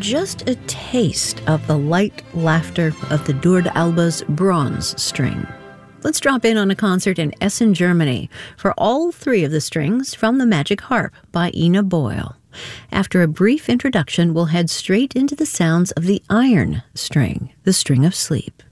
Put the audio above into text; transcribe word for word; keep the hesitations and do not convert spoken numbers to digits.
just a taste of the light laughter of the Durd Alba's bronze string. Let's drop in on a concert in Essen, Germany, for all three of the strings from the Magic Harp by Ina Boyle. After a brief introduction, we'll head straight into the sounds of the iron string, the string of sleep.